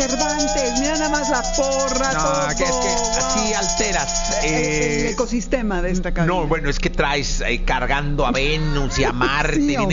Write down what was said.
Cervantes, mira nada más la porra, todo. No, que es que así alteras. El ecosistema de esta cabina. No, bueno, es que traes cargando a Venus y a Marte. Sí,